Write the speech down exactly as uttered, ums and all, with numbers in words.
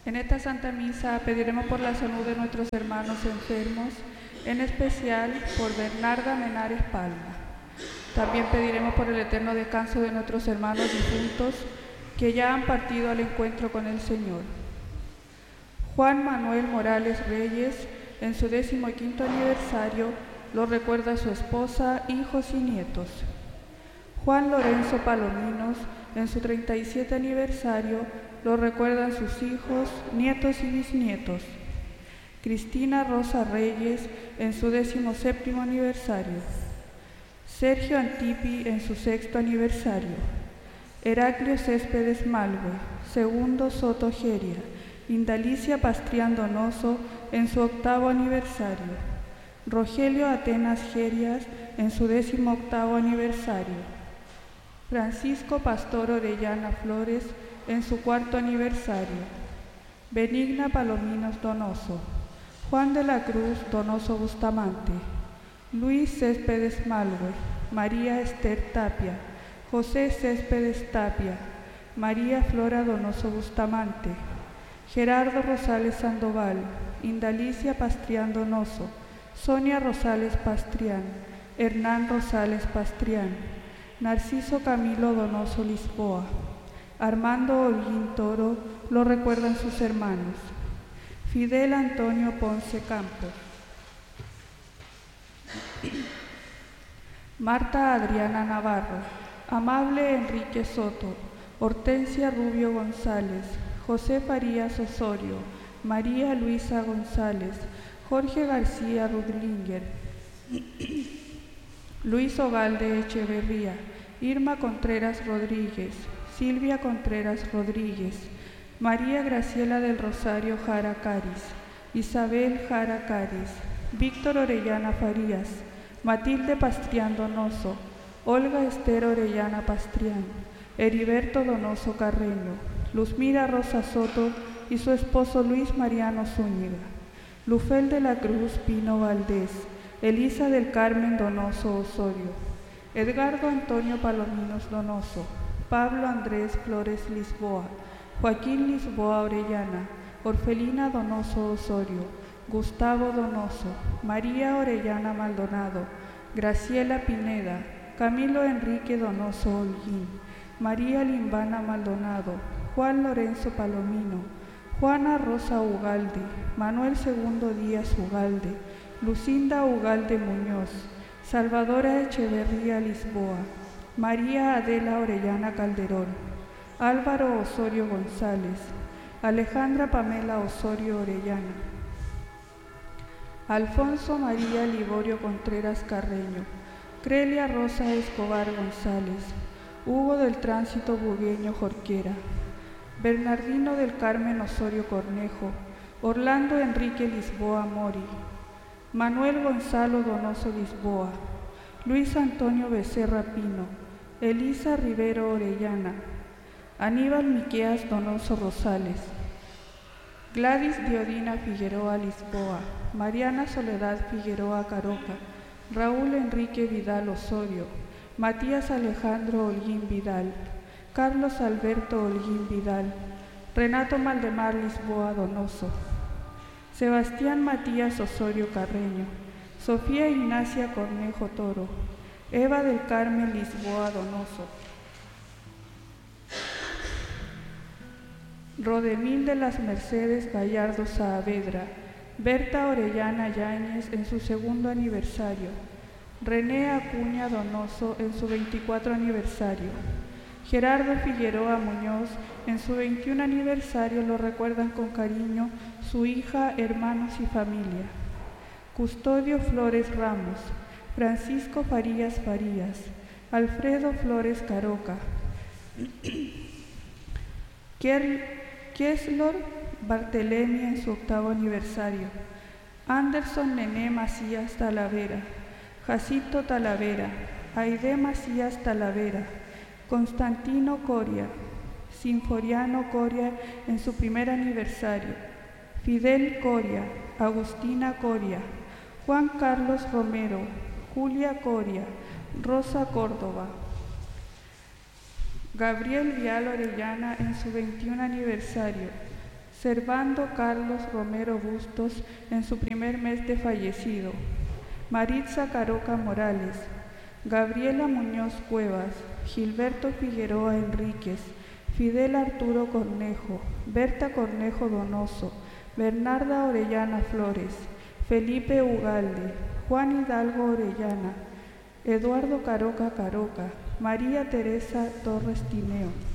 En esta Santa Misa pediremos por la salud de nuestros hermanos enfermos, en especial por Bernarda Menares Palma. También pediremos por el eterno descanso de nuestros hermanos difuntos que ya han partido al encuentro con el Señor. Juan Manuel Morales Reyes, en su decimoquinto aniversario, lo recuerda su esposa, hijos y nietos. Juan Lorenzo Palominos, en su treinta y siete aniversario, lo recuerdan sus hijos, nietos y bisnietos. Cristina Rosa Reyes, en su decimoséptimo aniversario. Sergio Antipi, en su sexto aniversario. Heraclio Céspedes Malve, segundo Soto Geria. Indalicia Pastrián Donoso, en su octavo aniversario. Rogelio Atenas Gerias, en su décimo octavo aniversario. Francisco Pastor Orellana Flores, en su cuarto aniversario. Benigna Palominos Donoso. Juan de la Cruz Donoso Bustamante. Luis Céspedes Malve. María Esther Tapia. José Céspedes Tapia. María Flora Donoso Bustamante. Gerardo Rosales Sandoval. Indalicia Pastrián Donoso. Sonia Rosales Pastrián. Hernán Rosales Pastrián. Narciso Camilo Donoso Lisboa. Armando Holguín Toro, lo recuerdan sus hermanos. Fidel Antonio Ponce Campos. Marta Adriana Navarro. Amable Enrique Soto. Hortensia Rubio González. José Farías Osorio. María Luisa González. Jorge García Rudlinger. Luis Ogalde Echeverría. Irma Contreras Rodríguez. Silvia Contreras Rodríguez. María Graciela del Rosario Jara Caris. Isabel Jara Caris. Víctor Orellana Farías. Matilde Pastrián Donoso. Olga Esther Orellana Pastrián. Heriberto Donoso Carreño. Luzmira Rosa Soto y su esposo Luis Mariano Zúñiga. Lufel de la Cruz Pino Valdés. Elisa del Carmen Donoso Osorio. Edgardo Antonio Palominos Donoso. Pablo Andrés Flores Lisboa. Joaquín Lisboa Orellana. Orfelina Donoso Osorio. Gustavo Donoso. María Orellana Maldonado. Graciela Pineda. Camilo Enrique Donoso Holguín. María Limbana Maldonado. Juan Lorenzo Palomino. Juana Rosa Ugalde. Manuel Segundo Díaz Ugalde. Lucinda Ugalde Muñoz. Salvadora Echeverría Lisboa. María Adela Orellana Calderón. Álvaro Osorio González. Alejandra Pamela Osorio Orellana. Alfonso María Liborio Contreras Carreño. Crelia Rosa Escobar González. Hugo del Tránsito Bugueño Jorquera. Bernardino del Carmen Osorio Cornejo. Orlando Enrique Lisboa Mori. Manuel Gonzalo Donoso Lisboa. Luis Antonio Becerra Pino. Elisa Rivero Orellana. Aníbal Miqueas Donoso Rosales. Gladys Diodina Figueroa Lisboa. Mariana Soledad Figueroa Caroca. Raúl Enrique Vidal Osorio. Matías Alejandro Holguín Vidal. Carlos Alberto Holguín Vidal. Renato Maldemar Lisboa Donoso. Sebastián Matías Osorio Carreño. Sofía Ignacia Cornejo Toro. Eva del Carmen Lisboa Donoso. Rodemil de las Mercedes Gallardo Saavedra. Berta Orellana Yáñez en su segundo aniversario. René Acuña Donoso en su veinticuatro aniversario. Gerardo Figueroa Muñoz en su veintiún aniversario lo recuerdan con cariño su hija, hermanos y familia. Custodio Flores Ramos. Francisco Farías Farías. Alfredo Flores Caroca. Keslor Bartelemi en su octavo aniversario. Anderson Nené Macías Talavera. Jacinto Talavera. Aide Macías Talavera. Constantino Coria. Sinforiano Coria en su primer aniversario. Fidel Coria. Agustina Coria. Juan Carlos Romero. Julia Coria. Rosa Córdoba. Gabriel Vial Orellana en su veintiún aniversario. Servando Carlos Romero Bustos en su primer mes de fallecido, Maritza Caroca Morales, Gabriela Muñoz Cuevas, Gilberto Figueroa Enríquez, Fidel Arturo Cornejo, Berta Cornejo Donoso, Bernarda Orellana Flores, Felipe Ugalde, Juan Hidalgo Orellana, Eduardo Caroca Caroca, María Teresa Torres Tineo.